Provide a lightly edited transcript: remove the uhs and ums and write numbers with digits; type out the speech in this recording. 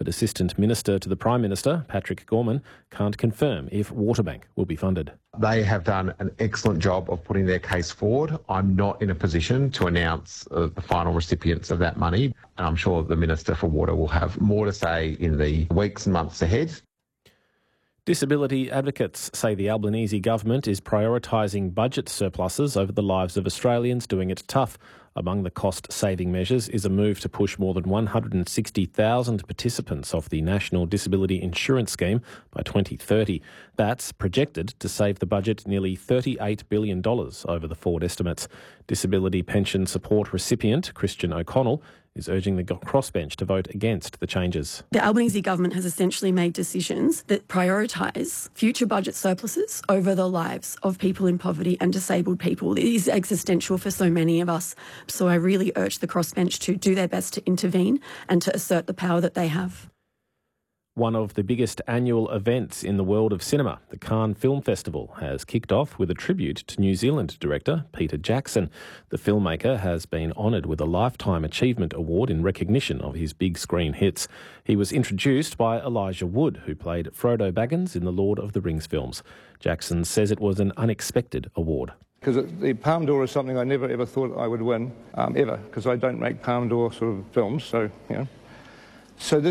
but Assistant Minister to the Prime Minister, Patrick Gorman, can't confirm if Waterbank will be funded. They have done an excellent job of putting their case forward. I'm not in a position to announce the final recipients of that money, and I'm sure the Minister for Water will have more to say in the weeks and months ahead. Disability advocates say the Albanese government is prioritising budget surpluses over the lives of Australians, doing it tough. Among the cost-saving measures is a move to push more than 160,000 participants off the National Disability Insurance Scheme by 2030. That's projected to save the budget nearly $38 billion over the forward estimates. Disability pension support recipient Christian O'Connell is urging the crossbench to vote against the changes. The Albanese government has essentially made decisions that prioritise future budget surpluses over the lives of people in poverty and disabled people. It is existential for so many of us. So I really urge the crossbench to do their best to intervene and to assert the power that they have. One of the biggest annual events in the world of cinema, the Cannes Film Festival, has kicked off with a tribute to New Zealand director Peter Jackson. The filmmaker has been honoured with a Lifetime Achievement Award in recognition of his big screen hits. He was introduced by Elijah Wood, who played Frodo Baggins in the Lord of the Rings films. Jackson says it was an unexpected award. Because the Palme d'Or is something I never ever thought I would win, ever, because I don't make Palme d'Or sort of films, so, you know. So this